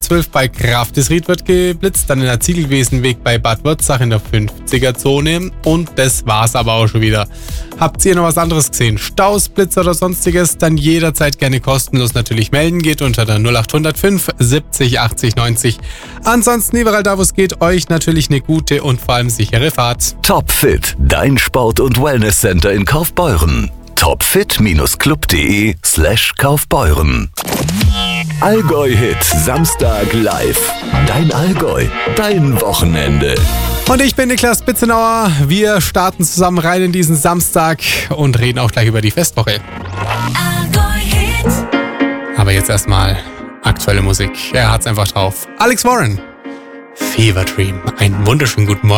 A12 bei Grafdesried wird geblitzt, dann in der Ziegelwesenweg bei Bad Würzach in der 50er-Zone und das war's aber auch schon wieder. Habt ihr noch was anderes gesehen? Staus, Blitzer oder sonstiges? Dann jederzeit gerne kostenlos natürlich melden, geht unter der 0805 70 80 90. Ansonsten überall da, wo es geht, euch natürlich eine gute und vor allem sichere Fahrt. Topfit, dein Sport- und Wellnesscenter in Kaufbeuren. topfit-club.de/Kaufbeuren. Allgäu-Hit Samstag live. Dein Allgäu, dein Wochenende. Und ich bin Niklas Bitzenauer. Wir starten zusammen rein in diesen Samstag und reden auch gleich über die Festwoche. Aber jetzt erstmal aktuelle Musik. Er hat's einfach drauf. Alex Warren, Fever Dream. Einen wunderschönen guten Morgen.